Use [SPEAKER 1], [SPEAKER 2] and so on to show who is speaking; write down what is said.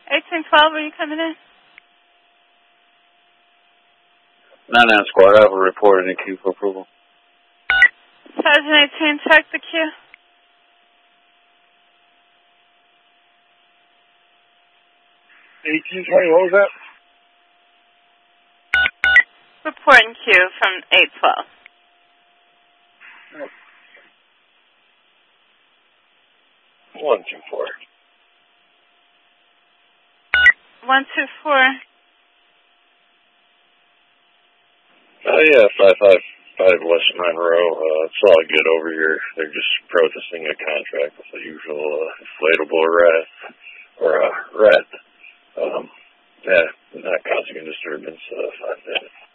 [SPEAKER 1] 1812, are you coming in?
[SPEAKER 2] 99 Squad, I have a report in the queue for approval.
[SPEAKER 1] Sergeant 18, check the queue.
[SPEAKER 3] 1820, what was that?
[SPEAKER 1] Report in queue from 812.
[SPEAKER 3] Oh. 124.
[SPEAKER 1] 124.
[SPEAKER 3] Yeah, 555 West Monroe. It's all good over here. They're just protesting a contract with the usual inflatable rat. Yeah, not causing a disturbance. 5 minutes.